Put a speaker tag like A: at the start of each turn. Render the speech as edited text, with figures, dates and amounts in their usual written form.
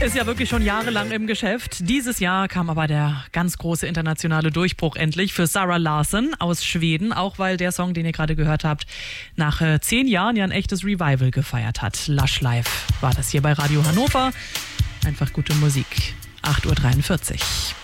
A: Ist ja wirklich schon jahrelang im Geschäft. Dieses Jahr kam aber der ganz große internationale Durchbruch endlich für Zara Larsson aus Schweden, auch weil der Song, den ihr gerade gehört habt, nach 10 Jahren ja ein echtes Revival gefeiert hat. Lush Life war das hier bei Radio Hannover. Einfach gute Musik. 8:43 Uhr.